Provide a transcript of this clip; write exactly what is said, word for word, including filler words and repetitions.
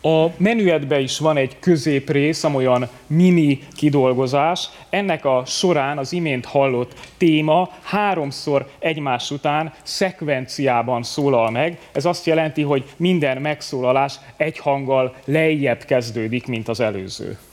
A menüedben is van egy középrész, amolyan mini kidolgozás. Ennek a során az imént hallott téma háromszor egymás után szekvenciában szólal meg. Ez azt jelenti, hogy minden megszólalás egy hanggal lejjebb kezdődik, mint az előző.